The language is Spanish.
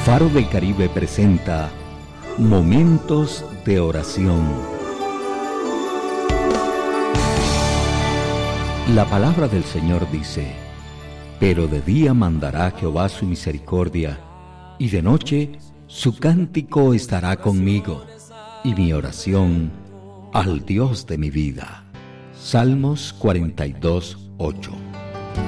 Faro del Caribe presenta Momentos de Oración. La palabra del Señor dice: pero de día mandará Jehová su misericordia, y de noche su cántico estará conmigo, y mi oración al Dios de mi vida. Salmos 42:8.